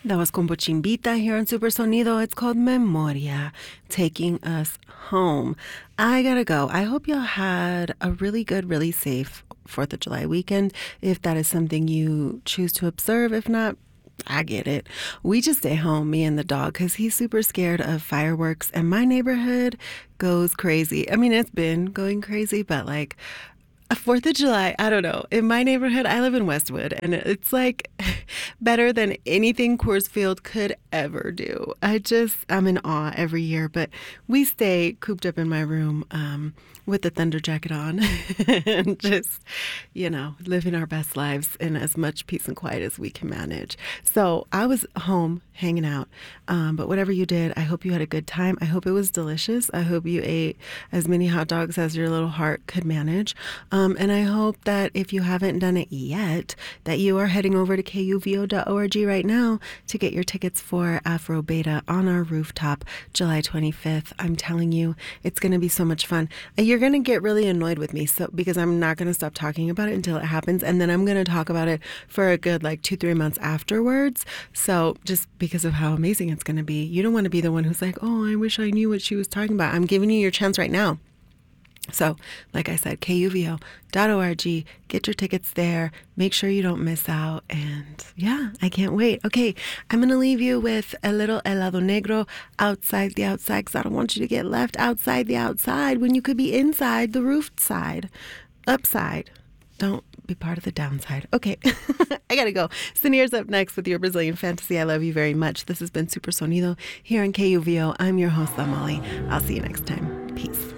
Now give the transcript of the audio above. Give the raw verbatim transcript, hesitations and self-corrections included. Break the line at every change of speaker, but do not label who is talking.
That was Combo Chimbita here on Super Sonido. It's called Memoria, taking us home. I gotta go. I hope y'all had a really good, really safe fourth of July weekend. If that is something you choose to observe, if not, I get it. We just stay home, me and the dog, because he's super scared of fireworks, and my neighborhood goes crazy. I mean, it's been going crazy, but like, a Fourth of July, I don't know. In my neighborhood, I live in Westwood, and it's like better than anything Coors Field could ever do. I just, I'm in awe every year, but we stay cooped up in my room um, with the thunder jacket on and just, you know, living our best lives in as much peace and quiet as we can manage. So I was home hanging out, um, but whatever you did, I hope you had a good time. I hope it was delicious. I hope you ate as many hot dogs as your little heart could manage. Um, and I hope that if you haven't done it yet, that you are heading over to K U V O dot org right now to get your tickets for Afro Beta on our rooftop July twenty-fifth. I'm telling you, it's going to be so much fun. And you're going to get really annoyed with me so because I'm not going to stop talking about it until it happens. And then I'm going to talk about it for a good like two, three months afterwards. So just because of how amazing it's going to be, you don't want to be the one who's like, oh, I wish I knew what she was talking about. I'm giving you your chance right now. So, like I said, K U V O dot org, get your tickets there, make sure you don't miss out, and yeah, I can't wait. Okay, I'm going to leave you with a little helado negro, Outside the Outside, because I don't want you to get left outside the outside when you could be inside the roof side, upside. Don't be part of the downside. Okay, I gotta go. Sunir's up next with your Brazilian fantasy. I love you very much. This has been Super Sonido here on K U V O. I'm your host, Molly. I'll see you next time. Peace.